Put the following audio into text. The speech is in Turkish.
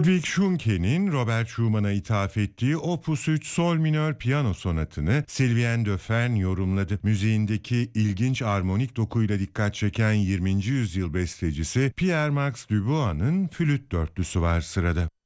Ludwig Schunke'nin Robert Schumann'a ithaf ettiği Opus 3 Sol minör piyano sonatını Sylvain Dauphin yorumladı. Müziğindeki ilginç armonik dokuyla dikkat çeken 20. yüzyıl bestecisi Pierre Max Dubois'ın flüt dörtlüsü var sırada.